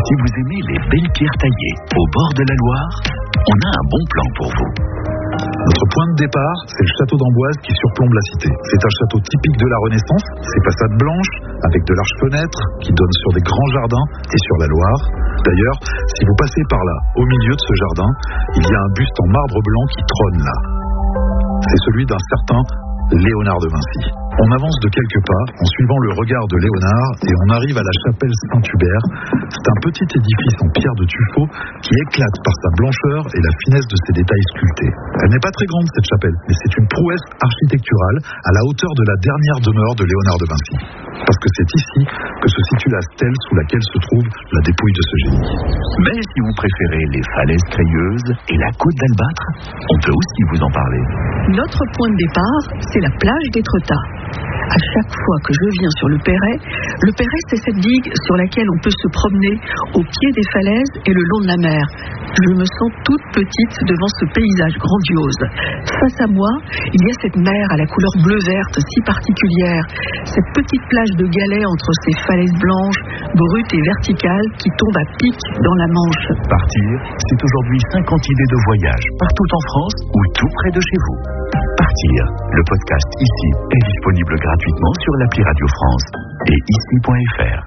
Si vous aimez les belles pierres taillées au bord de la Loire, on a un bon plan pour vous. Notre point de départ, c'est le château d'Amboise qui surplombe la cité. C'est un château typique de la Renaissance, ses façades blanches, avec de larges fenêtres qui donnent sur des grands jardins et sur la Loire. D'ailleurs, si vous passez par là, au milieu de ce jardin, il y a un buste en marbre blanc qui trône là. C'est celui d'un certain Léonard de Vinci. On avance de quelques pas en suivant le regard de Léonard et on arrive à la chapelle Saint-Hubert. C'est un petit édifice en pierre de tuffeau qui éclate par sa blancheur et la finesse de ses détails sculptés. Elle n'est pas très grande cette chapelle, mais c'est une prouesse architecturale à la hauteur de la dernière demeure de Léonard de Vinci. Parce que c'est ici que se situe la stèle sous laquelle se trouve la dépouille de ce génie. Mais si vous préférez les falaises crayeuses et la côte d'Albâtre, on peut aussi vous en parler. Notre point de départ, c'est la plage d'Étretat. À chaque fois que je viens sur le Perret, c'est cette digue sur laquelle on peut se promener au pied des falaises et le long de la mer. Je me sens toute petite devant ce paysage grandiose. Face à moi, il y a cette mer à la couleur bleu-verte si particulière, cette petite plage de galets entre ces falaises blanches, brutes et verticales qui tombent à pic dans la Manche. Partir, c'est aujourd'hui 50 idées de voyage partout en France ou tout près de chez vous. Partir, le podcast ici est disponible gratuitement sur l'appli Radio France et ici.fr.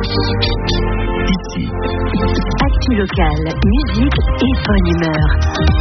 Ici. Actu local, musique et bonne humeur.